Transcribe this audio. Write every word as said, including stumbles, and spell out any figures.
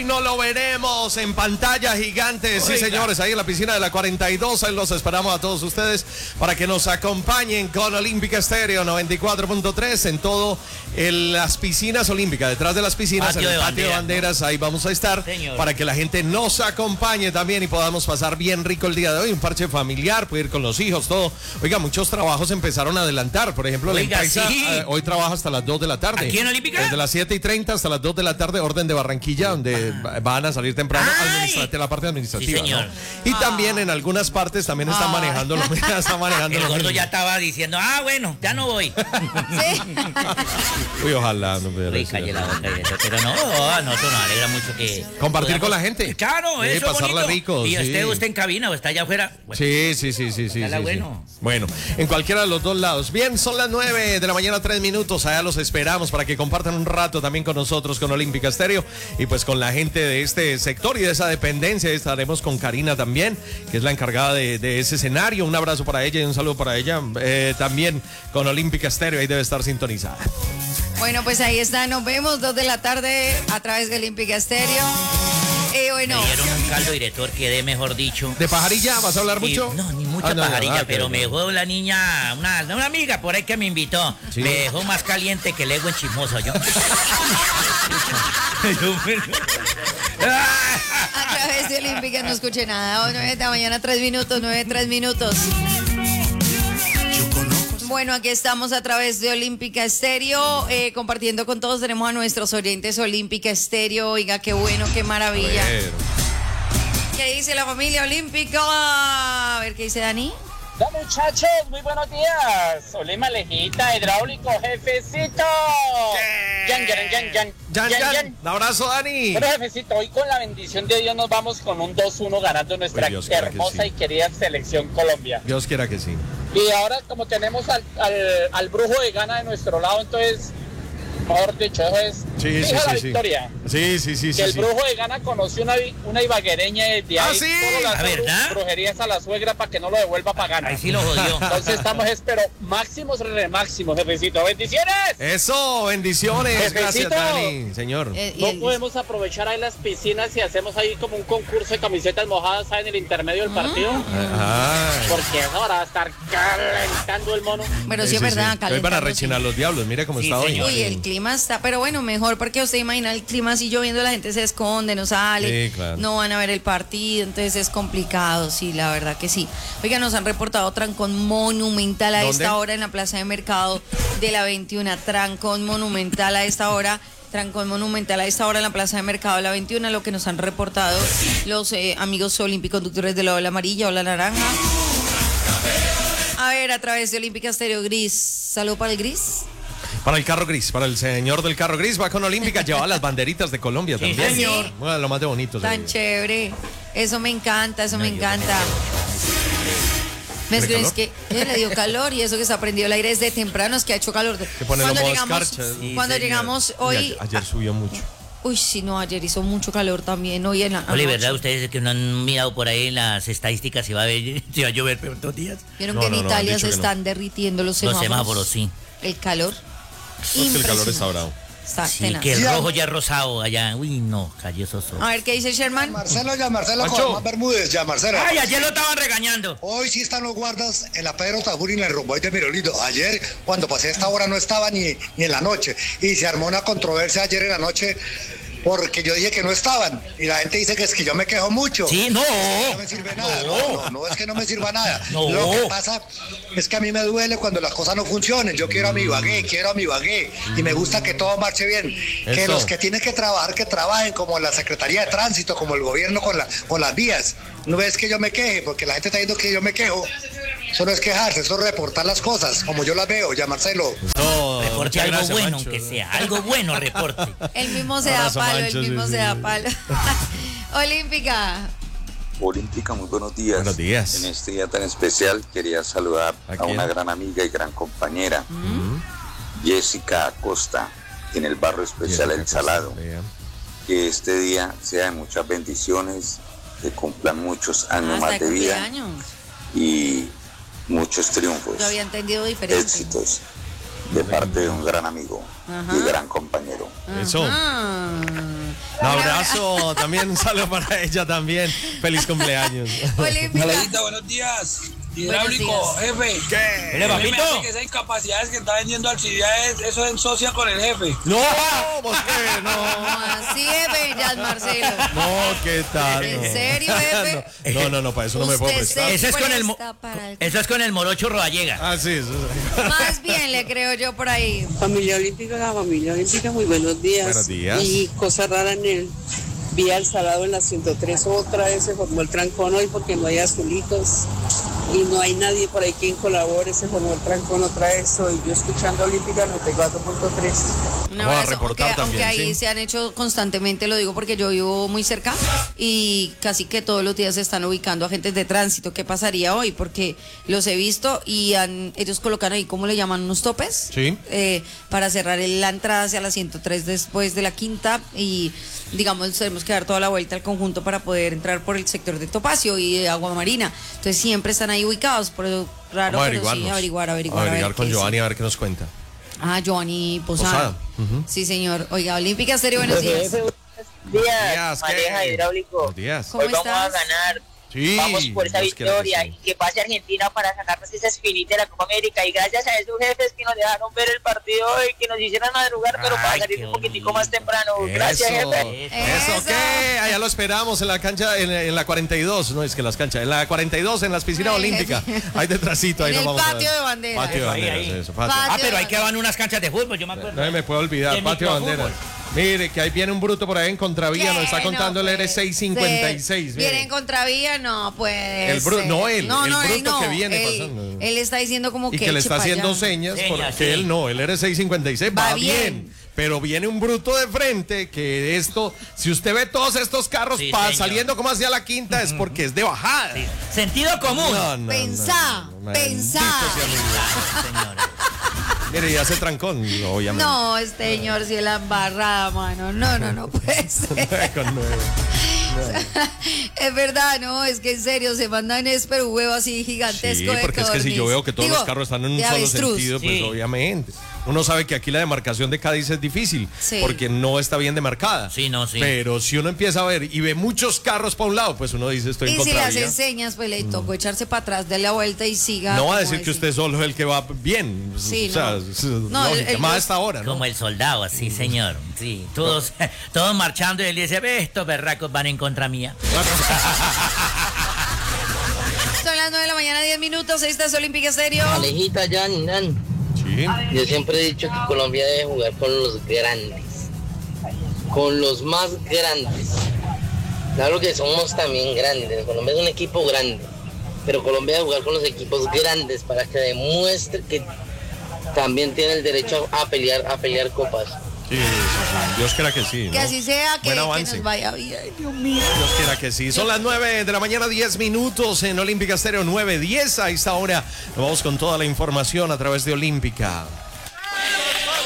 no lo veremos en pantalla gigante. Sí, señores, ahí en la piscina de la cuarenta y dos. Ahí los esperamos a todos ustedes para que nos acompañen con Olímpica Estéreo noventa y cuatro punto tres en todo en las piscinas olímpicas, detrás de las piscinas, patio en el patio bandera, de banderas, ¿no? Ahí vamos a estar, señor, para que la gente nos acompañe también y podamos pasar bien rico el día de hoy, un parche familiar, puede ir con los hijos, todo. Oiga, muchos trabajos empezaron a adelantar, por ejemplo, Oiga, la empresa sí. eh, hoy trabaja hasta las dos de la tarde. ¿Aquí en Olímpica? Desde las siete y treinta hasta las dos de la tarde, orden de Barranquilla, donde ah. van a salir temprano administrativa, la parte administrativa, sí, ¿no? Y ah. también en algunas partes también están ah. manejando lo mismo. Están manejando el lo gordo mismo. Ya estaba diciendo, ah, bueno, ya no voy. Sí. Uy, ojalá no pudiera Uy, calle la boca y eso, pero no, a nosotros nos alegra mucho que compartir podamos con la gente. Claro, sí, eso pasarla bonito. rico. Y sí. usted, usted en cabina o está allá afuera. Bueno, sí, sí, sí, sí, sí, sí, bueno. sí. Bueno, en cualquiera de los dos lados. Bien, son las nueve de la mañana, tres minutos. Allá los esperamos para que compartan un rato también con nosotros, con Olímpica Estéreo y pues con la gente de este sector y de esa dependencia. Estaremos con Karina también, que es la encargada de, de ese escenario. Un abrazo para ella y un saludo para ella. Eh, también con Olímpica Estéreo, ahí debe estar sintonizada. Bueno, pues ahí está, nos vemos dos de la tarde a través de Olímpica Estéreo. Eh, bueno. Me dieron un caldo director, quedé mejor dicho. ¿De pajarilla? ¿Vas a hablar y, mucho? No, ni mucha ah, no, pajarilla, no, no, pero no. me dejó la niña, una, una amiga por ahí que me invitó, ¿sí? Me dejó más caliente que el ego en chismoso, yo. A través de Olímpica no escuché nada. nueve de la mañana, tres minutos, nueve, tres minutos. Bueno, aquí estamos a través de Olímpica Estéreo, eh, compartiendo con todos. Tenemos a nuestros oyentes Olímpica Estéreo. Oiga, qué bueno, qué maravilla. Bueno. ¿Qué dice la familia olímpica? A ver, ¿qué dice Dani? Hola muchachos, muy buenos días. Olima Lejita, hidráulico, jefecito. Yan, yan, yan, yan. Yan, yan, yan. Un abrazo, Dani. Bueno, jefecito, hoy con la bendición de Dios nos vamos con un dos uno ganando nuestra pues hermosa sí. y querida selección Colombia. Dios quiera que sí. Y ahora como tenemos al, al, al brujo de Ghana de nuestro lado, entonces, mejor dicho, eso es sí, sí, la sí, victoria. Sí, sí, sí. Que sí, el sí. brujo de Ghana conoció una, una ibaguereña de ahí. ¿Ah, sí? Las ¿La verdad? brujerías a la suegra para que no lo devuelva para Ghana. Ahí sí lo jodió. Entonces estamos, pero máximos, re máximos, jefecito. ¡Bendiciones! Eso, bendiciones. Jefecito. Gracias, Dani, señor. Eh, no el... podemos aprovechar ahí las piscinas y hacemos ahí como un concurso de camisetas mojadas ahí en el intermedio del partido. Ah. Porque es hora de estar calentando el mono. Pero sí, sí es verdad, sí. Hoy van a rechinar los diablos, mire cómo sí, está señor. hoy. Uy, el clima está, pero bueno, mejor porque usted imagina el clima así lloviendo, la gente se esconde, no sale, sí, claro. no van a ver el partido, entonces es complicado, sí, la verdad que sí. Oiga, nos han reportado trancón monumental a ¿Dónde? esta hora en la plaza de mercado de la veintiuna, trancón monumental a esta hora. Trancón monumental a esta hora en la plaza de mercado de la veintiuna, lo que nos han reportado los eh, amigos olímpico-conductores de la ola amarilla o la naranja. A ver, a través de Olímpica Estéreo Gris. Salud para el gris. Para el carro gris, para el señor del carro gris, va con Olímpica, lleva las banderitas de Colombia sí, también. Señor. Bueno, lo más de bonito. Tan señor. Chévere. Eso me encanta, eso no, me encanta. ¿Me es que eh, le dio calor y eso que se ha prendido el aire desde temprano, es que ha hecho calor. Cuando llegamos, sí, cuando señor. llegamos hoy. Ayer, ayer subió mucho. Uy, sí, no, ayer hizo mucho calor también, hoy en la Oli, ¿verdad? Ustedes que no han mirado por ahí las estadísticas si va a, ver, si va a llover por estos días. Vieron no, que en no, no, Italia se están no. derritiendo los semáforos. Los semáforos, sí. El calor. Es que el calor está bravo. Está sí, que el rojo ya rosado allá. Uy, no, cayó esos ojos. A ver, ¿qué dice Sherman? Marcelo ya, Marcelo con más Bermúdez, ya, Marcelo. Ay, ayer lo estaban regañando. Hoy sí están los guardas en la Pedro Tajuri y en el Romboy de Mirolito. Ayer, cuando pasé a esta hora, no estaba ni, ni en la noche. Y se armó una controversia ayer en la noche porque yo dije que no estaban. Y la gente dice que es que yo me quejo mucho. Sí, no. No me sirve nada. No, no, no, no es que no me sirva nada. No. Lo que pasa es que a mí me duele cuando las cosas no funcionen. Yo quiero a mi Ibagué, quiero a mi Ibagué. Y me gusta que todo marche bien. Eso. Que los que tienen que trabajar, que trabajen, como la Secretaría de Tránsito, como el gobierno con, la, con las vías. No es que yo me queje, porque la gente está diciendo que yo me quejo. Eso no es quejarse, eso es reportar las cosas, como yo las veo, ya, Marcelo. No, reporte algo gracias, bueno, Mancho. Aunque sea algo bueno, reporte. El mismo se da palo, Mancho, el mismo sí, se da palo. Olímpica. Olímpica, muy buenos días. Buenos días. En este día tan especial quería saludar a, a una gran amiga y gran compañera, ¿Mm? Jessica Acosta, en el barrio especial El Salado. Bien. Que este día sea de muchas bendiciones, que cumplan muchos años más de vida años. Y muchos triunfos. Yo había entendido diferente. Éxitos de parte de un gran amigo. Ajá. Y gran compañero. Eso. Un abrazo, también un saludo para ella también. Feliz cumpleaños. Olímpica, buenos días. Hidráulico, jefe. ¿Qué? ¿Le papito? Que esas incapacidades que está vendiendo Alcibiades, eso es en socia con el jefe. No, ¿por qué? No. Así es, Bellas, Marcelo. No, ¿qué tal? ¿En no. serio, jefe? No, no, no, no, para eso no me puedo prestar. Eso es con el, mo el... eso es con el morocho Rodallega. Ah, sí, eso es. Más bien le creo yo por ahí. Familia Olímpica, la familia Olímpica, muy buenos días. Buenos días. Y cosa rara en el vía El Salado en la ciento tres, otra vez se formó el trancón hoy porque no hay azulitos y no hay nadie por ahí quien colabore, se formó el trancón otra vez. Soy yo escuchando Olímpica noventa y cuatro punto tres. Un abrazo, Vamos a reportar aunque, también, aunque ahí ¿sí? se han hecho constantemente, lo digo porque yo vivo muy cerca y casi que todos los días se están ubicando agentes de tránsito. ¿Qué pasaría hoy? Porque los he visto y han, ellos colocan ahí, ¿cómo le llaman? Unos topes. Sí. Eh, para cerrar la entrada hacia la ciento tres después de la quinta y digamos tenemos que dar toda la vuelta al conjunto para poder entrar por el sector de Topacio y de Agua Marina. Entonces siempre están ahí ubicados, por eso raro, pero sí, averiguar, averiguar. Averiguar con Giovanni, a ver qué nos cuenta. Ah, Giovanni Posada. Posada. Uh-huh. Sí, señor. Oiga, Olímpica Estéreo, buenos días. Buenos días, pareja hidráulico. Buenos días. ¿Cómo Hoy vamos estás? a ganar. Sí, vamos por esa victoria que sí. Y que pase Argentina para sacarnos esa espinita de la Copa América. Y gracias a esos jefes que nos dejaron ver el partido y que nos hicieron madrugar, pero Ay, para salir un poquitico más temprano. Eso, gracias, jefe. Eso, ¿eso qué? Allá lo esperamos en la cancha, en, en la cuarenta y dos. No es que las canchas, en la cuarenta y dos, en las piscinas Ay, olímpicas. Ahí detrásito, ahí en nos el vamos patio a de banderas. Patio de banderas, ahí, ahí. eso. Patio. Ah, pero ahí quedaban unas canchas de fútbol, yo me acuerdo. No me puedo olvidar, patio de banderas. Mire, que ahí viene un bruto por ahí en contravía, nos está contando no el R seis cincuenta y seis. ¿Viene en contravía? No, pues. El bruto, no él, no, el no, bruto él no, que viene él, pasando. Él está diciendo como y que. Y que le está haciendo allá. señas, Señas, porque sí. él no, el R seis cincuenta y seis va, va bien. bien. Pero viene un bruto de frente que esto, si usted ve todos estos carros sí, pa, saliendo como hacia la quinta, es porque es de bajada. Sí. Sentido común. No, no, pensá, no, no, no, pensá. Señora. Mire, ya se trancón, obviamente. No, este señor, si es la embarrada, mano. No, no, no puede ser. Con nueve. No. Es verdad, no, es que en serio se mandan es pero un huevo así gigantesco. Sí, porque de es que si yo veo que todos Digo, los carros están en un solo avestruz. sentido, pues sí. obviamente. Uno sabe que aquí la demarcación de Cádiz es difícil, sí. porque no está bien demarcada. Sí, no, sí. Pero si uno empieza a ver y ve muchos carros para un lado, pues uno dice estoy y en contravía. Y si las enseñas, pues le tocó mm. echarse para atrás, darle la vuelta y siga. No va a decir que usted solo es el que va bien. Sí, o sea, no. no lógica, el, más a esta hora, ¿no? Como el soldado, sí, señor. Sí, todos, no. todos marchando y él dice, ve, estos berracos van en contra mía. Son las nueve de la mañana, diez minutos, esta es Olímpica Estéreo. Alejita, Jan, Nan. Sí. Yo siempre he dicho que Colombia debe jugar con los grandes, con los más grandes. Claro que somos también grandes, Colombia es un equipo grande, pero Colombia debe jugar con los equipos grandes para que demuestre que también tiene el derecho a pelear, a pelear copas. Sí, sí, sí. Dios quiera que sí, ¿no? Que así sea, que, que nos vaya bien, Dios mío. Dios quiera que sí. Son las nueve de la mañana, diez minutos en Olímpica Estéreo, nueve diez. A esta hora nos vamos con toda la información a través de Olímpica.